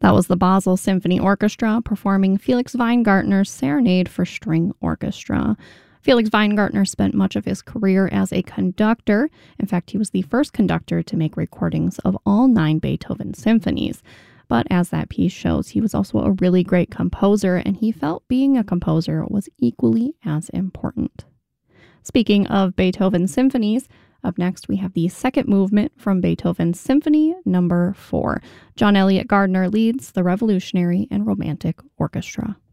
That was the Basel Symphony Orchestra performing Felix Weingartner's Serenade for String Orchestra. Felix Weingartner spent much of his career as a conductor. In fact, he was the first conductor to make recordings of all 9 Beethoven symphonies. But as that piece shows, he was also a really great composer, and he felt being a composer was equally as important. Speaking of Beethoven symphonies, up next we have the second movement from Beethoven's Symphony No. 4. John Elliott Gardiner leads the Revolutionary and Romantic Orchestra.